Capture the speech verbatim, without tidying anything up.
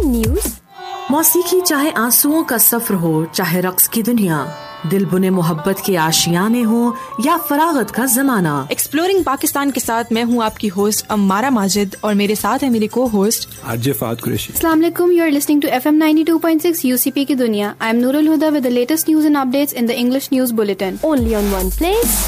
News. मौसीकी चाहे आंसुओं का सफर हो, चाहे रक्स की दुनिया, दिल बुने मोहब्बत के आशियाने हो या फरागत का जमाना। एक्सप्लोरिंग पाकिस्तान के साथ मैं हूँ आपकी होस्ट अम्मारा माजिद और मेरे साथ है मेरी को होस्ट आरजे फात कुरैशी। अस्सलाम वालेकुम, you are listening to FM ninety two point six UCP की दुनिया। I am Nurul Huda with the latest news and updates in the English news bulletin. Only on one place,